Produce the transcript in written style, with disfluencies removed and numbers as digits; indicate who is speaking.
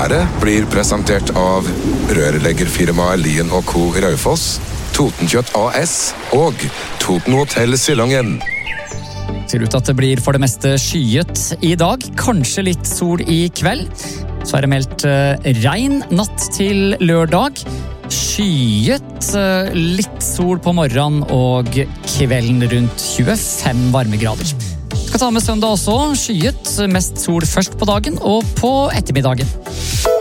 Speaker 1: Været blir presentert av rørleggerfirmaet Lien & Co. i Raufoss, Totenkjøtt AS og Toten Hotel Sillangen.
Speaker 2: Ser ut at det blir for det meste skyet i dag, kanskje litt sol i kveld. Så det meldt regn natt til lørdag. Skyet, litt sol på morgenen og kvelden rundt 25 varmegrader. Skal ta med søndag også, skyet, mest sol først på dagen og på ettermiddagen.